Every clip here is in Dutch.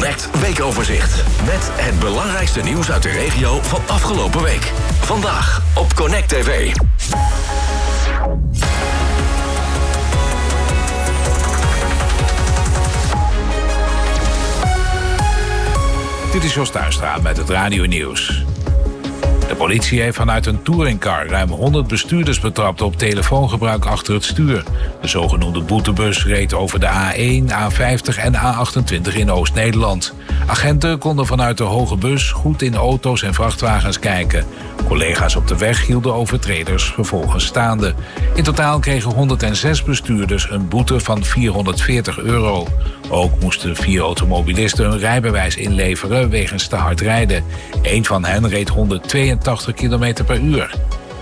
Connect weekoverzicht. Met het belangrijkste nieuws uit de regio van afgelopen week. Vandaag op Connect TV. Dit is Jos Tuinstra met het Radio Nieuws. De politie heeft vanuit een touringcar ruim 100 bestuurders betrapt op telefoongebruik achter het stuur. De zogenoemde boetebus reed over de A1, A50 en A28 in Oost-Nederland. Agenten konden vanuit de hoge bus goed in auto's en vrachtwagens kijken. Collega's op de weg hielden overtreders vervolgens staande. In totaal kregen 106 bestuurders een boete van €440. Ook moesten 4 automobilisten hun rijbewijs inleveren wegens te hard rijden. Eén van hen reed 182 km per uur.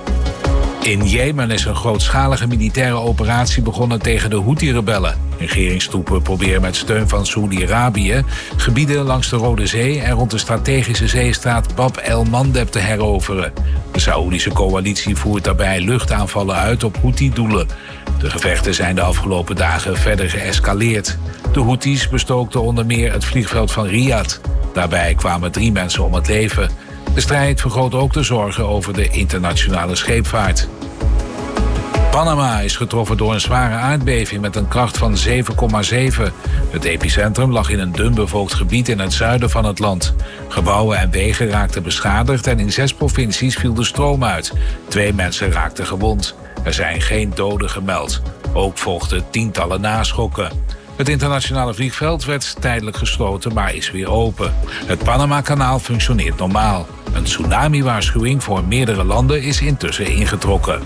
In Jemen is een grootschalige militaire operatie begonnen tegen de Houthi-rebellen. Regeringstroepen proberen met steun van Saoedi-Arabië gebieden langs de Rode Zee en rond de strategische zeestraat Bab el-Mandeb te heroveren. De Saoedische coalitie voert daarbij luchtaanvallen uit op Houthi-doelen. De gevechten zijn de afgelopen dagen verder geëscaleerd. De Houthis bestookten onder meer het vliegveld van Riyadh. Daarbij kwamen 3 mensen om het leven. De strijd vergroot ook de zorgen over de internationale scheepvaart. Panama is getroffen door een zware aardbeving met een kracht van 7,7. Het epicentrum lag in een dun bevolkt gebied in het zuiden van het land. Gebouwen en wegen raakten beschadigd en in 6 provincies viel de stroom uit. 2 mensen raakten gewond. Er zijn geen doden gemeld. Ook volgden tientallen naschokken. Het internationale vliegveld werd tijdelijk gesloten, maar is weer open. Het Panama-kanaal functioneert normaal. Een tsunami-waarschuwing voor meerdere landen is intussen ingetrokken.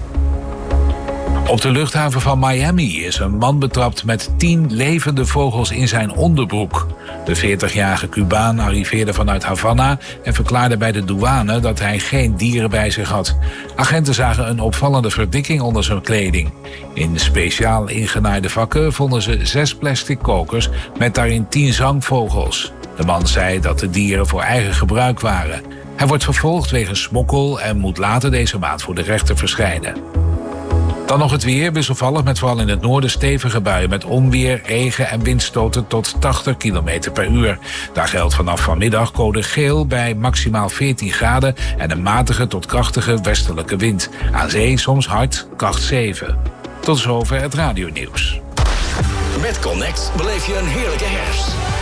Op de luchthaven van Miami is een man betrapt met 10 levende vogels in zijn onderbroek. De 40-jarige Cubaan arriveerde vanuit Havana en verklaarde bij de douane dat hij geen dieren bij zich had. Agenten zagen een opvallende verdikking onder zijn kleding. In speciaal ingenaaide vakken vonden ze 6 plastic kokers met daarin 10 zangvogels. De man zei dat de dieren voor eigen gebruik waren. Hij wordt vervolgd wegens smokkel en moet later deze maand voor de rechter verschijnen. Dan nog het weer, wisselvallig met vooral in het noorden stevige buien met onweer, regen en windstoten tot 80 km per uur. Daar geldt vanaf vanmiddag code geel bij maximaal 14 graden en een matige tot krachtige westelijke wind. Aan zee soms hard, kracht 7. Tot zover het radionieuws. Met Connect beleef je een heerlijke herfst.